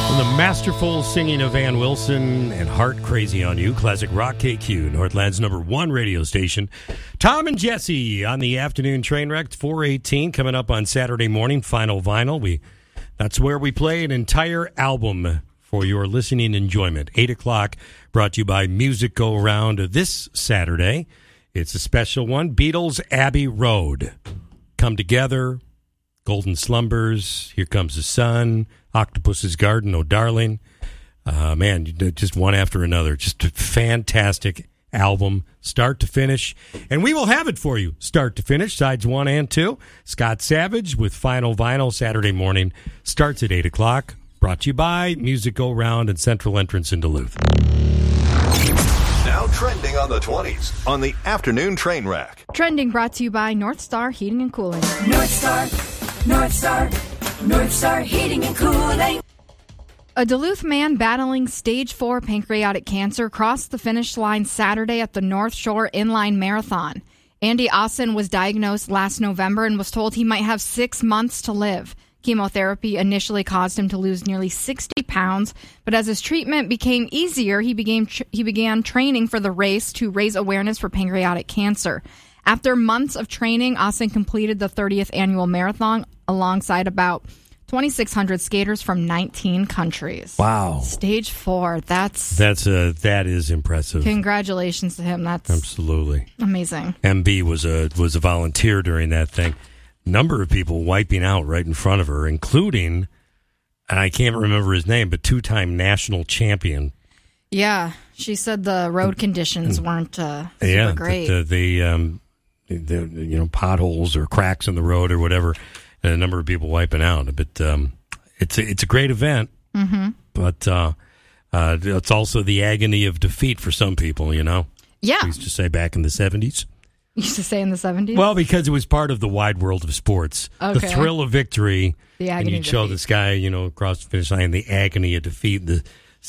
The masterful singing of Van Wilson and Heart Crazy on You, classic rock KQ, Northland's #1 radio station. Tom and Jesse on the afternoon train wreck, 4:18, coming up on Saturday morning, Final Vinyl. That's where we play an entire album for your listening enjoyment. 8 o'clock, brought to you by Music Go Round this Saturday. It's a special one, Beatles Abbey Road. Come Together, Golden Slumbers, Here Comes the Sun, Octopus's Garden, Oh Darling. Man, just one after another. Just a fantastic album, start to finish. And we will have it for you, start to finish, sides 1 and 2. Scott Savage with Final Vinyl, Saturday morning, starts at 8 o'clock. Brought to you by Music Go Round and Central Entrance in Duluth. Now trending on the 20s on the afternoon train wreck. Trending brought to you by North Star Heating and Cooling. North Star Heating and Cooling. A Duluth man battling stage 4 pancreatic cancer crossed the finish line Saturday at the North Shore Inline Marathon. Andy Austin was diagnosed last November and was told he might have 6 months to live. Chemotherapy initially caused him to lose nearly 60 pounds, but as his treatment became easier, he began training for the race to raise awareness for pancreatic cancer. After months of training, Austin completed the 30th annual marathon alongside about 2,600 skaters from 19 countries. Wow. Stage 4. That is impressive. Congratulations to him. That's absolutely amazing. MB was a volunteer during that thing. Number of people wiping out right in front of her, including, and I can't remember his name, but 2-time national champion. Yeah, she said the road conditions weren't super great. The potholes or cracks in the road or whatever, and a number of people wiping out. But it's a great event. Mm-hmm. But it's also the agony of defeat for some people. Yeah, we used to say back in the 70s. Used to say in the 70s? Well, because it was part of the wide world of sports. Okay. The thrill of victory. The agony and you'd of show defeat. this guy, across the finish line, the agony of defeat, the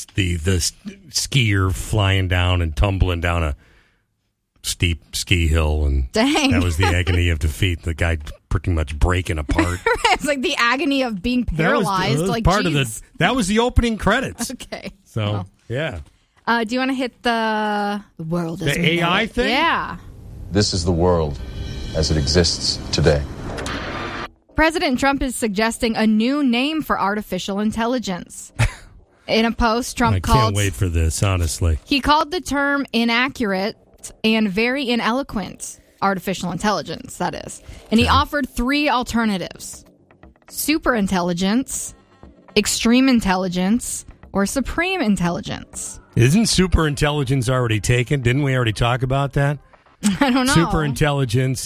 skier flying down and tumbling down a steep ski hill. And dang. That was the agony of defeat. The guy pretty much breaking apart. It's like the agony of being paralyzed. That was part of that was the opening credits. Okay. So, well. Yeah. Do you want to hit the world as the we know AI it? thing? Yeah. This is the world as it exists today. President Trump is suggesting a new name for artificial intelligence. In a post, Trump I can't wait for this, honestly. He called the term inaccurate and very ineloquent artificial intelligence, that is. And he offered 3 alternatives: super intelligence, extreme intelligence, or supreme intelligence. Isn't super intelligence already taken? Didn't we already talk about that? I don't know. Super intelligence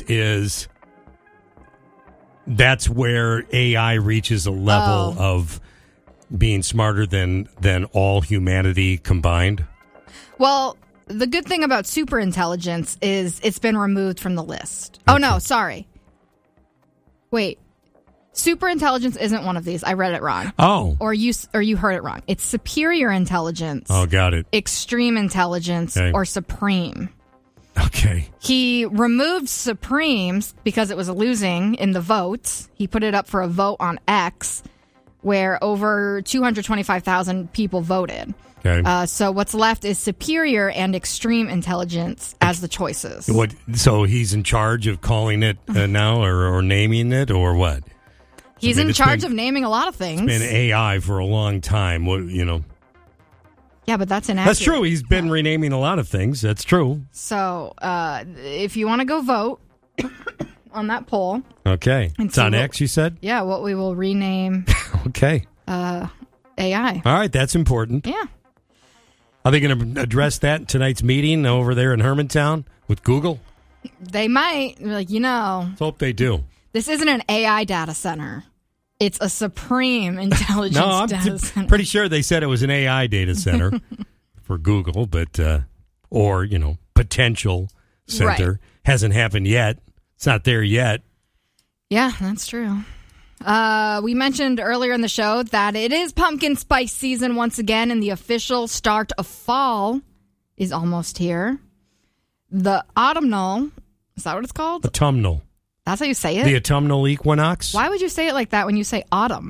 that's where AI reaches a level of being smarter than all humanity combined. Well, the good thing about super intelligence is it's been removed from the list. Okay. Oh, no, sorry. Wait. Super intelligence isn't one of these. I read it wrong. Oh. Or you heard it wrong. It's superior intelligence. Oh, got it. Extreme intelligence, okay. Or supreme. Okay. He removed Supremes because it was losing in the votes. He put it up for a vote on X, where over 225,000 people voted. Okay. So what's left is superior and extreme intelligence as the choices. What? So he's in charge of calling it now, or naming it, or what? He's in charge of naming a lot of things. It's been AI for a long time. Yeah, but that's inaccurate. That's true. He's been renaming a lot of things. That's true. So if you want to go vote on that poll. Okay. It's on X, you said? Yeah, what we will rename. Okay. AI. All right, that's important. Yeah. Are they going to address that in tonight's meeting over there in Hermantown with Google? They might. Let's hope they do. This isn't an AI data center. It's a supreme intelligence data center. Pretty sure they said it was an AI data center for Google, but or potential center. Right. Hasn't happened yet. It's not there yet. Yeah, that's true. We mentioned earlier in the show that it is pumpkin spice season once again, and the official start of fall is almost here. The autumnal, is that what it's called? Autumnal. That's how you say it? The autumnal equinox. Why would you say it like that when you say autumn?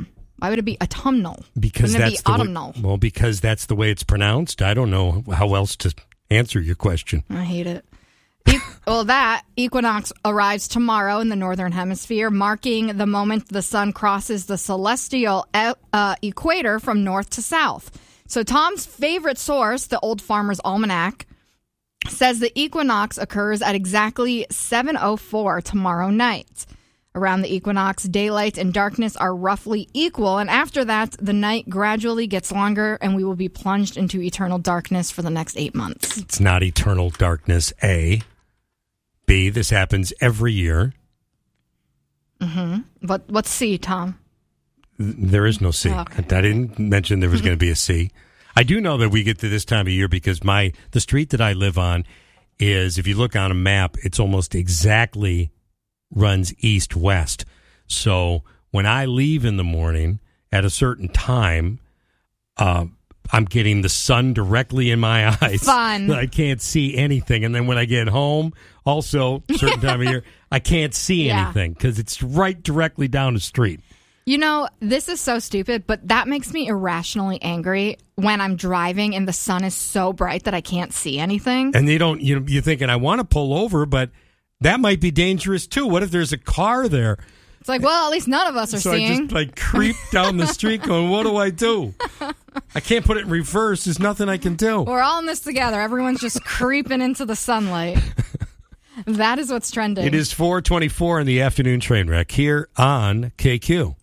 Why would it be autumnal? Because Wouldn't that's it be autumnal? Well, because that's the way it's pronounced. I don't know how else to answer your question. I hate it. That equinox arrives tomorrow in the northern hemisphere, marking the moment the sun crosses the celestial equator from north to south. So Tom's favorite source, the Old Farmer's Almanac, says the equinox occurs at exactly 7:04 tomorrow night. Around the equinox, daylight and darkness are roughly equal, and after that, the night gradually gets longer, and we will be plunged into eternal darkness for the next 8 months. It's not eternal darkness, A. B, this happens every year. Mm-hmm. What's C, Tom? There is no C. Okay. I didn't mention there was going to be a C. I do know that we get to this time of year because the street that I live on is, if you look on a map, it's almost exactly runs east-west. So when I leave in the morning at a certain time, I'm getting the sun directly in my eyes. Fun. I can't see anything. And then when I get home, also, certain time of year, I can't see anything because it's right directly down the street. You know, this is so stupid, but that makes me irrationally angry when I'm driving and the sun is so bright that I can't see anything. And you're thinking, I want to pull over, but that might be dangerous too. What if there's a car there? It's like, well, at least none of us are seeing. So I just creep down the street going, what do I do? I can't put it in reverse. There's nothing I can do. We're all in this together. Everyone's just creeping into the sunlight. That is what's trending. It is 4:24 in the afternoon train wreck here on KQ.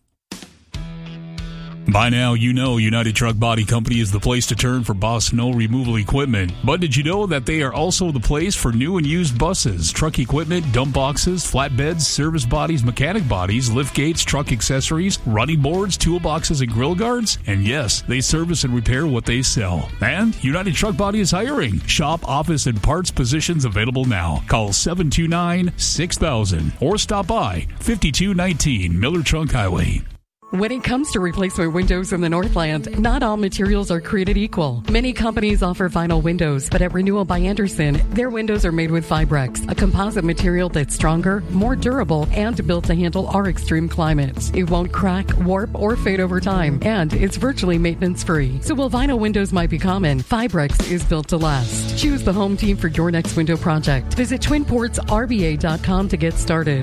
By now, you know United Truck Body Company is the place to turn for Boss snow removal equipment. But did you know that they are also the place for new and used buses, truck equipment, dump boxes, flatbeds, service bodies, mechanic bodies, lift gates, truck accessories, running boards, toolboxes, and grill guards? And yes, they service and repair what they sell. And United Truck Body is hiring. Shop, office, and parts positions available now. Call 729-6000 or stop by 5219 Miller Trunk Highway. When it comes to replacement windows in the Northland, not all materials are created equal. Many companies offer vinyl windows, but at Renewal by Andersen, their windows are made with Fibrex, a composite material that's stronger, more durable, and built to handle our extreme climates. It won't crack, warp, or fade over time, and it's virtually maintenance-free. So while vinyl windows might be common, Fibrex is built to last. Choose the home team for your next window project. Visit TwinPortsRBA.com to get started.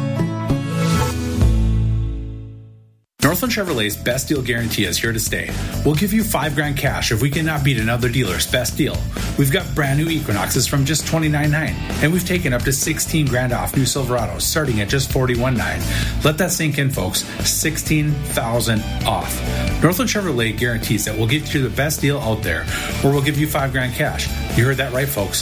Northland Chevrolet's Best Deal Guarantee is here to stay. We'll give you $5,000 cash if we cannot beat another dealer's best deal. We've got brand new Equinoxes from just $29,900, and we've taken up to $16,000 off new Silverados starting at just $41,900. Let that sink in, folks. $16,000 off. Northland Chevrolet guarantees that we'll get you the best deal out there, or we'll give you $5,000 cash. You heard that right, folks.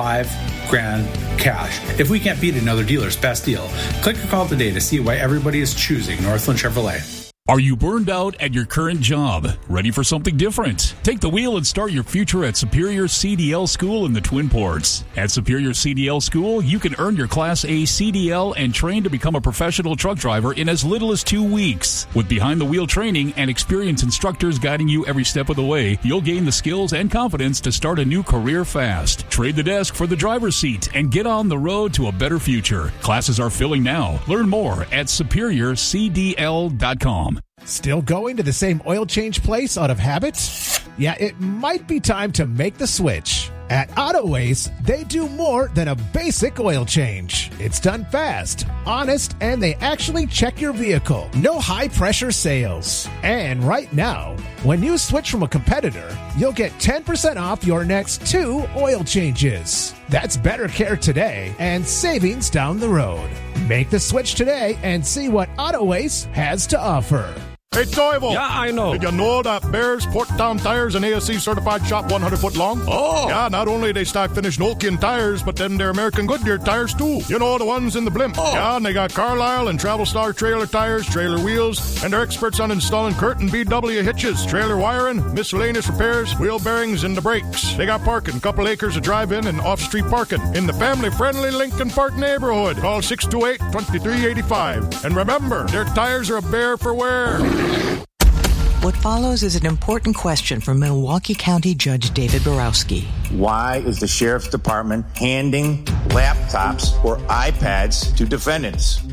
$5,000 cash. If we can't beat another dealer's best deal, click or call today to see why everybody is choosing Northland Chevrolet. Are you burned out at your current job? Ready for something different? Take the wheel and start your future at Superior CDL School in the Twin Ports. At Superior CDL School, you can earn your Class A CDL and train to become a professional truck driver in as little as 2 weeks. With behind-the-wheel training and experienced instructors guiding you every step of the way, you'll gain the skills and confidence to start a new career fast. Trade the desk for the driver's seat and get on the road to a better future. Classes are filling now. Learn more at SuperiorCDL.com. Still going to the same oil change place out of habit? Yeah, it might be time to make the switch. At Autoways, they do more than a basic oil change. It's done fast, honest, and they actually check your vehicle. No high-pressure sales. And right now, when you switch from a competitor, you'll get 10% off your next 2 oil changes. That's better care today and savings down the road. Make the switch today and see what Autoways has to offer. Hey, Toivo. Yeah, I know. Did you know that Bears Porttown Tires and ASC certified shop 100 foot long? Oh. Yeah, not only they stock finished Nokian tires, but then they're American Goodyear tires too. You know, the ones in the blimp. Oh. Yeah, and they got Carlisle and Travel Star trailer tires, trailer wheels, and they're experts on installing curtain BW hitches, trailer wiring, miscellaneous repairs, wheel bearings, and the brakes. They got parking, couple acres of drive-in and off-street parking in the family-friendly Lincoln Park neighborhood. Call 628-2385. And remember, their tires are a bear for wear. What follows is an important question from Milwaukee County Judge David Borowski. Why is the Sheriff's Department handing laptops or iPads to defendants?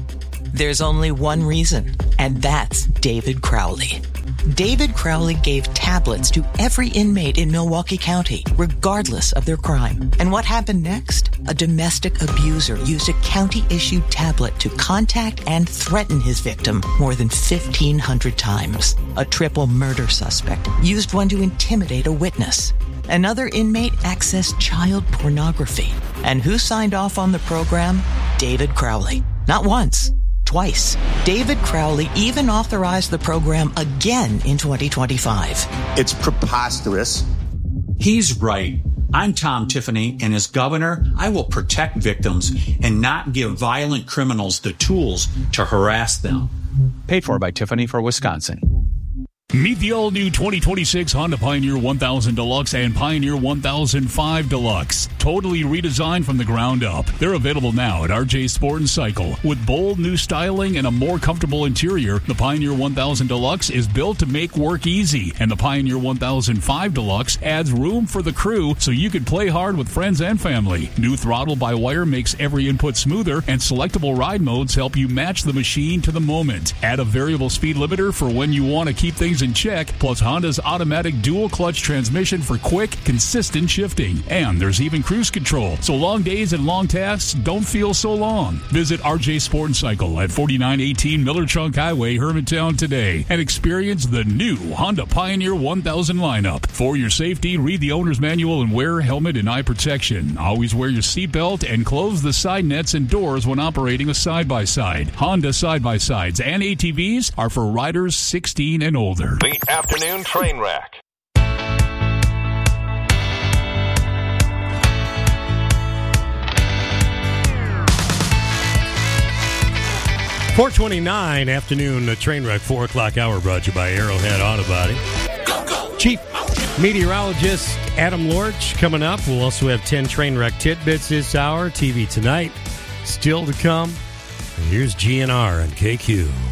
There's only one reason, and that's David Crowley. David Crowley gave tablets to every inmate in Milwaukee County, regardless of their crime. And what happened next? A domestic abuser used a county-issued tablet to contact and threaten his victim more than 1,500 times. A triple murder suspect used one to intimidate a witness. Another inmate accessed child pornography. And who signed off on the program? David Crowley. Not once. Twice. David Crowley even authorized the program again in 2025. It's preposterous. He's right. I'm Tom Tiffany, and as governor, I will protect victims and not give violent criminals the tools to harass them. Paid for by Tiffany for Wisconsin. Meet the all-new 2026 Honda Pioneer 1000 Deluxe and Pioneer 1005 Deluxe. Totally redesigned from the ground up. They're available now at RJ Sport & Cycle. With bold new styling and a more comfortable interior, the Pioneer 1000 Deluxe is built to make work easy, and the Pioneer 1005 Deluxe adds room for the crew so you can play hard with friends and family. New throttle-by-wire makes every input smoother, and selectable ride modes help you match the machine to the moment. Add a variable speed limiter for when you want to keep things in check, plus Honda's automatic dual-clutch transmission for quick, consistent shifting. And there's even cruise control, so long days and long tasks don't feel so long. Visit RJ Sport & Cycle at 4918 Miller Chunk Highway, Hermantown today and experience the new Honda Pioneer 1000 lineup. For your safety, read the owner's manual and wear helmet and eye protection. Always wear your seatbelt and close the side nets and doors when operating a side-by-side. Honda side-by-sides and ATVs are for riders 16 and older. The Afternoon Train Wreck. .429 Afternoon Train Wreck, 4 o'clock hour, brought to you by Arrowhead Auto Body. Chief Meteorologist Adam Lorch coming up. We'll also have 10 train wreck tidbits this hour. TV Tonight still to come. And here's GNR on KQ.